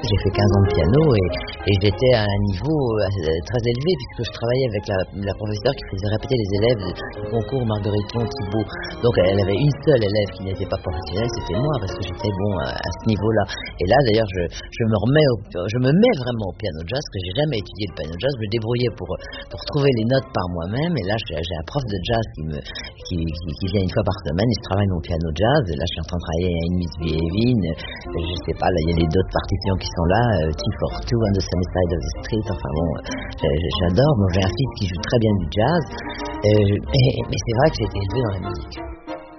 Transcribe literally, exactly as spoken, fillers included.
J'ai fait quinze ans de piano et, et j'étais à un niveau euh, très élevé puisque je travaillais avec la, la professeure qui faisait répéter les élèves du concours Margueriton Thibault. Donc elle avait une seule élève qui n'était pas professionnelle, c'était moi parce que j'étais bon à, à ce niveau-là. Et là d'ailleurs je, je me remets, au, je me mets vraiment au piano jazz, parce que j'ai jamais étudié le piano jazz, je me débrouillais pour, pour trouver les notes par moi-même. Et là j'ai, j'ai un prof de jazz qui, me, qui, qui, qui vient une fois par semaine et je travaille mon piano jazz. Et là je suis en train de travailler à une Miss Vievin, je sais pas, là il y a les d'autres partitions qui sont là, euh, T quarante deux, On the Sunny Side of the Street, enfin bon, euh, j'adore. Bon, j'ai un fils qui joue très bien du jazz, euh, et, mais c'est vrai que j'ai été élevé dans la musique.